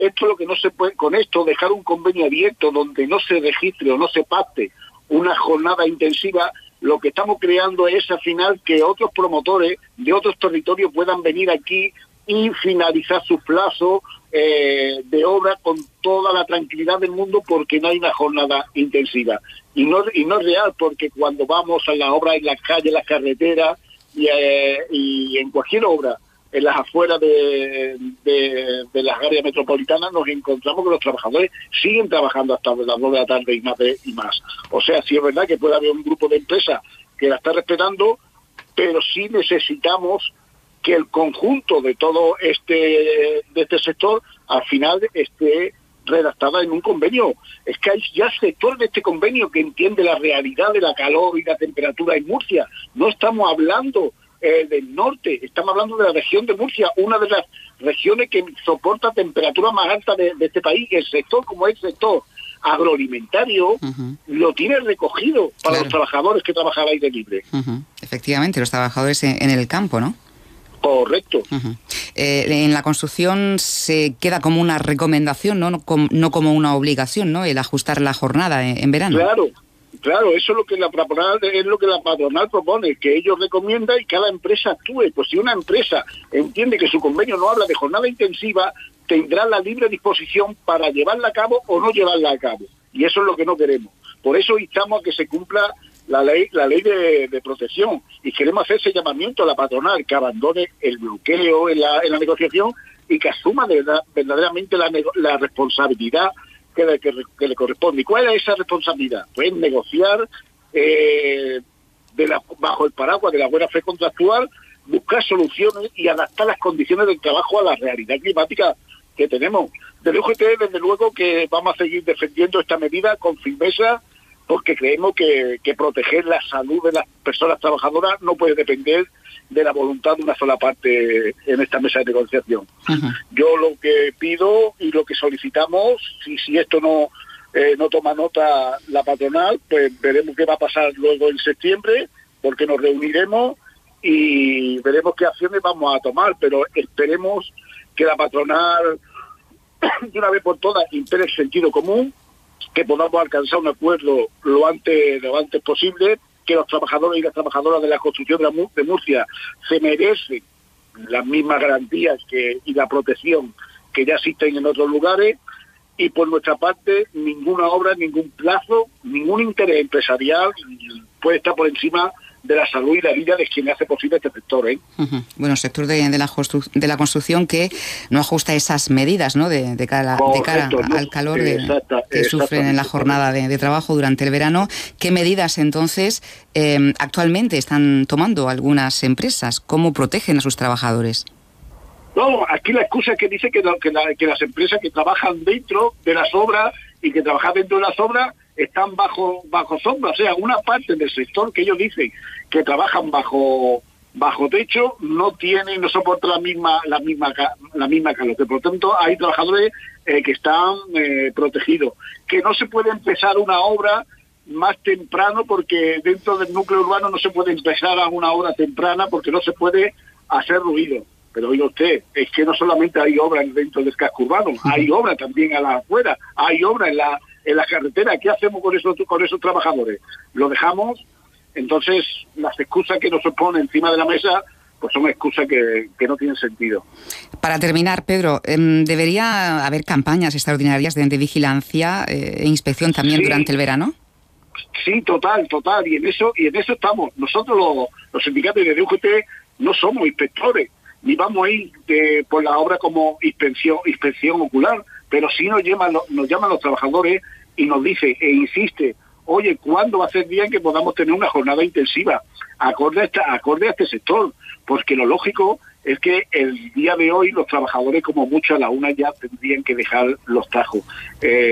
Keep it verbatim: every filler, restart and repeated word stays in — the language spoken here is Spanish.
esto lo que no se puede, con esto dejar un convenio abierto donde no se registre o no se pacte una jornada intensiva, lo que estamos creando es al final que otros promotores de otros territorios puedan venir aquí y finalizar sus plazos eh, de obra con toda la tranquilidad del mundo, porque no hay una jornada intensiva. Y no, y no es real, porque cuando vamos a la obra en las calles, en las carreteras y, eh, y en cualquier obra, en las afueras de, de, de las áreas metropolitanas, nos encontramos que los trabajadores siguen trabajando hasta las nueve de la tarde y más. De, y más. O sea, sí es verdad que puede haber un grupo de empresas que la está respetando, pero sí necesitamos que el conjunto de todo este de este sector al final esté redactada en un convenio. Es que hay ya sector de este convenio que entiende la realidad de la calor y la temperatura en Murcia. No estamos hablando Eh, del norte, estamos hablando de la región de Murcia, una de las regiones que soporta temperatura más alta de, de este país. El sector, como es el sector agroalimentario, uh-huh. lo tiene recogido para claro. los trabajadores que trabajan al aire libre. Uh-huh. Efectivamente, los trabajadores en, en el campo, ¿no? Correcto. Uh-huh. Eh, en la construcción se queda como una recomendación, ¿no? No, com, no como una obligación, ¿no? El ajustar la jornada en, en verano. Claro. Claro, eso es lo que la patronal es lo que la patronal propone, que ellos recomiendan y cada empresa actúe. Pues si una empresa entiende que su convenio no habla de jornada intensiva, tendrá la libre disposición para llevarla a cabo o no llevarla a cabo. Y eso es lo que no queremos. Por eso instamos a que se cumpla la ley la ley de, de protección, y queremos hacer ese llamamiento a la patronal, que abandone el bloqueo en la, en la negociación y que asuma de verdad, verdaderamente la, la responsabilidad Que le, que, que le corresponde. ¿Y cuál es esa responsabilidad? Pues negociar eh, de la, bajo el paraguas de la buena fe contractual, buscar soluciones y adaptar las condiciones del trabajo a la realidad climática que tenemos. Desde U G T, desde luego que vamos a seguir defendiendo esta medida con firmeza, porque creemos que, que proteger la salud de las personas trabajadoras no puede depender de la voluntad de una sola parte en esta mesa de negociación. Uh-huh. Yo lo que pido y lo que solicitamos, si, si esto no eh, no toma nota la patronal, pues veremos qué va a pasar luego en septiembre, porque nos reuniremos y veremos qué acciones vamos a tomar, pero esperemos que la patronal de una vez por todas impere el sentido común, que podamos alcanzar un acuerdo lo antes lo antes posible, que los trabajadores y las trabajadoras de la construcción de Murcia se merecen las mismas garantías que y la protección que ya existen en otros lugares, y por nuestra parte ninguna obra, ningún plazo, ningún interés empresarial puede estar por encima de la salud y la vida de quien hace posible este sector, ¿eh? Uh-huh. Bueno, sector de, de, la constru- de la construcción que no ajusta esas medidas, ¿no? De, de cara, Correcto, de cara no, al calor de, exacta, que sufren en la jornada de, de trabajo durante el verano. ¿Qué medidas entonces eh, actualmente están tomando algunas empresas? ¿Cómo protegen a sus trabajadores? No, aquí la excusa es que dice que, lo, que, la, que las empresas que trabajan dentro de las obras y que trabajan dentro de las obras están bajo bajo sombra. O sea, una parte del sector que ellos dicen que trabajan bajo bajo techo no tiene, no soporta la misma la misma la misma calor. Que por tanto hay trabajadores eh, que están eh, protegidos. Que no se puede empezar una obra más temprano, porque dentro del núcleo urbano no se puede empezar a una hora temprana porque no se puede hacer ruido. Pero oiga usted, es que no solamente hay obras dentro del casco urbano, hay obras también a las afueras, hay obras en la en la carretera. ¿Qué hacemos con esos con esos trabajadores? ¿Lo dejamos? Entonces, las excusas que nos ponen encima de la mesa, pues son excusas que, que no tienen sentido. Para terminar, Pedro, ¿debería haber campañas extraordinarias de, de vigilancia e inspección también sí. durante el verano? Sí, total, total, y en eso y en eso estamos. Nosotros los, los sindicatos de U G T no somos inspectores, ni vamos a ir de, por la obra como inspección inspección ocular, pero sí nos llaman, nos llaman los trabajadores y nos dice e insiste, oye, ¿cuándo va a ser bien que podamos tener una jornada intensiva acorde a, esta, acorde a este sector? Porque lo lógico es que el día de hoy los trabajadores como mucho a la una ya tendrían que dejar los tajos. Eh,